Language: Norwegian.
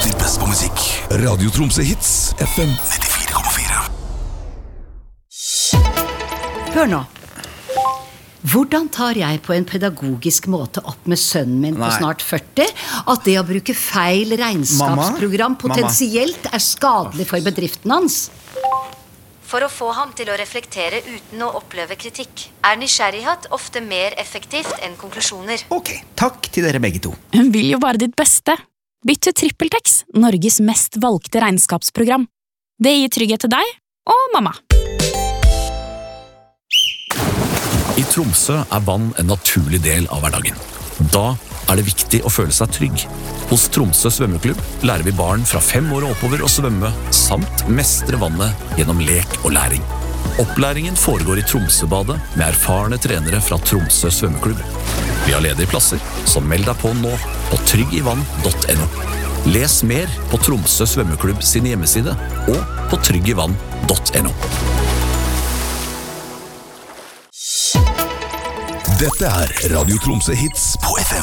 alltid best på musikk. Radio Tromsø Hits, FM 94,4. Hør nå. Hvordan tar jeg på en pedagogisk måte opp med sønnen min på snart 40 at det å bruke feil regnskapsprogram potensielt er skadelig for bedriften hans? For å få ham til å reflektere uten å oppleve kritikk, er nysgjerrighet ofte mer effektivt enn konklusjoner. Ok, takk til dere begge to. Hun vil jo bare ditt beste. Bytt til TrippelTex, Norges mest valgte regnskapsprogram. Det gir trygghet til deg og mamma. I Tromsø er vann en naturlig del av hverdagen. Da er det viktig å føle seg trygg. Hos Tromsø svømmeklubb lærer vi barn fra 5 år og oppover å svømme, samt mestre vannet gjennom lek og læring. Opplæringen foregår i Tromsøbadet med erfarne trenere fra Tromsø svømmeklubb. Vi har ledige plasser, så meld deg på nå på tryggivann.no. Les mer på Tromsø svømmeklubb sin hjemmeside og på tryggivann.no. Dette er Radio Tromsø Hits på FM